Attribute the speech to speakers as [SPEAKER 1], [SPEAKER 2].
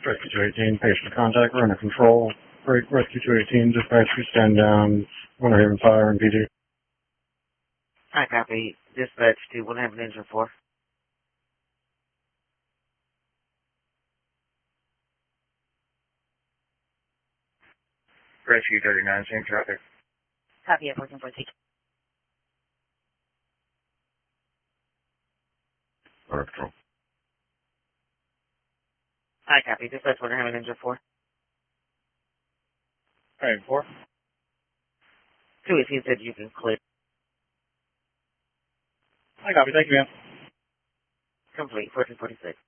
[SPEAKER 1] Rescue 218, patient contact, we're under control. Rescue 218, dispatch, we stand down, Winter Haven Fire and PD.
[SPEAKER 2] I copy. Dispatch to Winter Haven Engine 4.
[SPEAKER 3] Rescue 39, same traffic.
[SPEAKER 4] Copy, I'm working for TK.
[SPEAKER 3] Under control.
[SPEAKER 2] I copy. Dispatch Winter Haven Engine 4.
[SPEAKER 3] Alright, 4.
[SPEAKER 2] 218 said you can clear.
[SPEAKER 3] I copy, thank you, man.
[SPEAKER 2] Complete. 1446.